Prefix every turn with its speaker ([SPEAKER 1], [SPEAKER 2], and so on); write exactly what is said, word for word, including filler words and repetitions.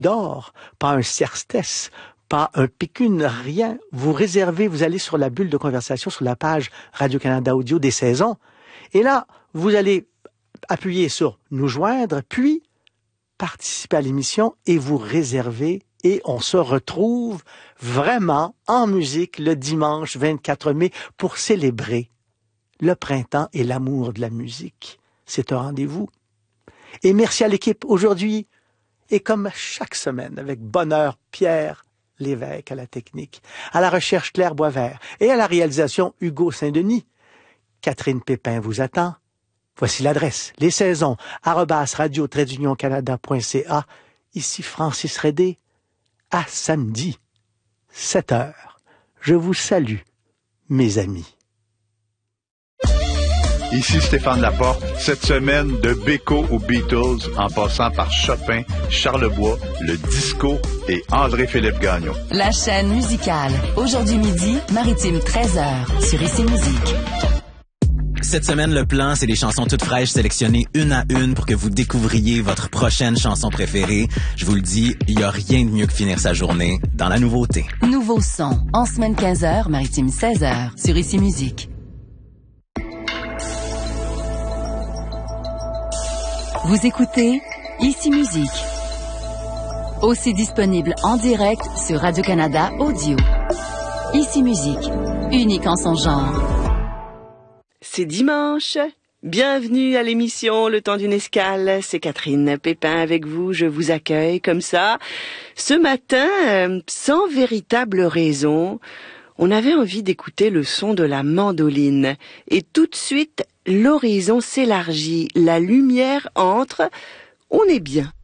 [SPEAKER 1] d'or, pas un Cerstès, pas un pécune, rien. Vous réservez, vous allez sur la bulle de conversation, sur la page Radio-Canada Audio des saisons, et là, vous allez appuyer sur « Nous joindre », puis participer à l'émission et vous réserver, et on se retrouve vraiment en musique le dimanche vingt-quatre mai pour célébrer le printemps et l'amour de la musique. C'est un rendez-vous. Et merci à l'équipe aujourd'hui, et comme chaque semaine, avec bonheur, Pierre Lévesque à la technique, à la recherche Claire Boisvert et à la réalisation Hugo Saint-Denis. Catherine Pépin vous attend. Voici l'adresse, les saisons, arobase radio trait union canada point c a. Ici Francis Redé. À samedi, sept heures. Je vous salue, mes amis.
[SPEAKER 2] Ici Stéphane Laporte. Cette semaine, de Beko aux Beatles, en passant par Chopin, Charlebois, le disco et André-Philippe Gagnon.
[SPEAKER 3] La chaîne musicale. Aujourd'hui midi, Maritime treize heures, sur Ici Musique.
[SPEAKER 4] Cette semaine, le plan, c'est des chansons toutes fraîches sélectionnées une à une pour que vous découvriez votre prochaine chanson préférée. Je vous le dis, il n'y a rien de mieux que finir sa journée dans la nouveauté.
[SPEAKER 3] Nouveau son, en semaine quinze heures, Maritime seize heures, sur Ici Musique. Vous écoutez Ici Musique. Aussi disponible en direct sur Radio-Canada Audio. Ici Musique, unique en son genre.
[SPEAKER 5] C'est dimanche. Bienvenue à l'émission Le Temps d'une Escale. C'est Catherine Pépin avec vous. Je vous accueille comme ça. Ce matin, euh, sans véritable raison, on avait envie d'écouter le son de la mandoline. Et tout de suite, l'horizon s'élargit. La lumière entre. On est bien.